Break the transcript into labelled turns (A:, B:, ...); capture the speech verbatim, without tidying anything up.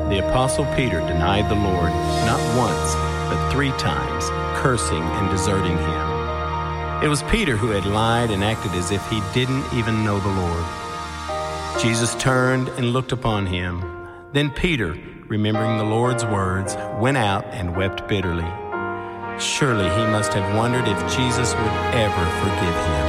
A: The Apostle Peter denied the Lord not once, but three times, cursing and deserting him. It was Peter who had lied and acted as if he didn't even know the Lord. Jesus turned and looked upon him. Then Peter, remembering the Lord's words, went out and wept bitterly. Surely he must have wondered if Jesus would ever forgive him.